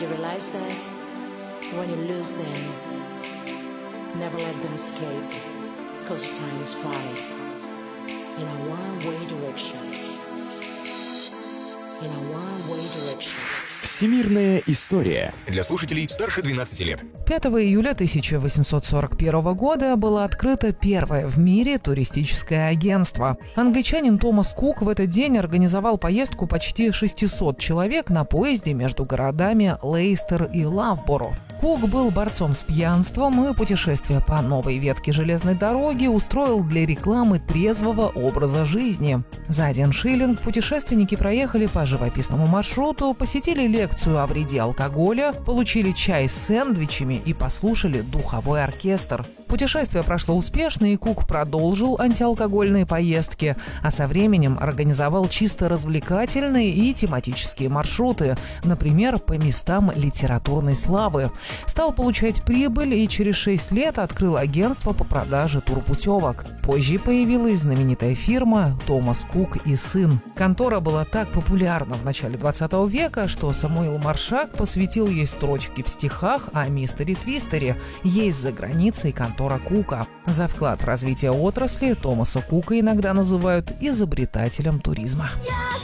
You realize that when you lose them, never let them escape, cause time is flying in a one-way direction. In a one-way direction. Всемирная история. Для слушателей старше 12 лет. 5 июля 1841 года было открыто первое в мире туристическое агентство. Англичанин Томас Кук в этот день организовал поездку почти 600 человек на поезде между городами Лейстер и Лавборо. Кук был борцом с пьянством и путешествие по новой ветке железной дороги устроил для рекламы трезвого образа жизни. За 1 шиллинг путешественники проехали по живописному маршруту, посетили лекцию о вреде алкоголя, получили чай с сэндвичами и послушали духовой оркестр. Путешествие прошло успешно, и Кук продолжил антиалкогольные поездки, а со временем организовал чисто развлекательные и тематические маршруты, например, по местам литературной славы. Стал получать прибыль и через 6 лет открыл агентство по продаже турпутевок. Позже появилась знаменитая фирма «Томас Кук и сын». Контора была так популярна в начале 20 века, что Самуил Маршак посвятил ей строчки в стихах о мистере Твистере. Есть за границей контора Кука. За вклад в развитие отрасли Томаса Кука иногда называют изобретателем туризма.